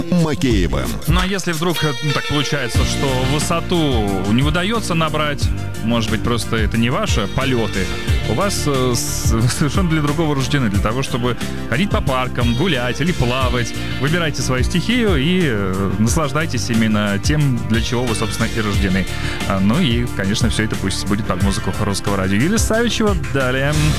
Макеевым. Ну а если вдруг так получается, что высоту не удается набрать, может быть, просто это не ваши полеты, у вас совершенно для другого рождены, для того, чтобы ходить по паркам, гулять или плавать. Выбирайте свою стихию и наслаждайтесь именно тем, для чего вы, собственно, и рождены. Ну и, конечно, все это пусть будет под музыку русского радио. Юлия Савичева. Далее.